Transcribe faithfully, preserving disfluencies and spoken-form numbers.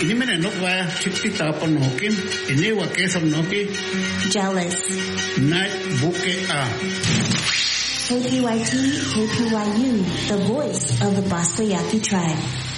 inimene nokwa chikti tapon hokim inewa kesam noki jealous night buke a K P Y T, K P Y U, the voice of the Basquiat tribe.